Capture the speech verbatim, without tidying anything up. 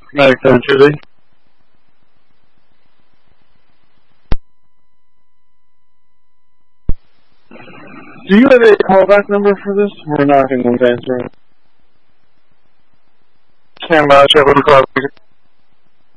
Medical Julie. Do you have a callback number for this? We're not going to answer it. Stand by, check with the call.